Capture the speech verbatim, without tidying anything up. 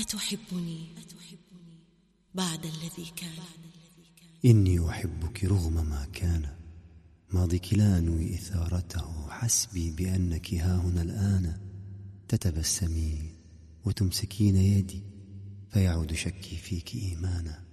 أتحبني بعد الذي كان؟ إني أحبك رغم ما كان، ماضيك لا أنوي إثارته، حسبي بأنك هاهنا الآن. تتبسمين وتمسكين يدي، فيعود شكي فيك إيمانا.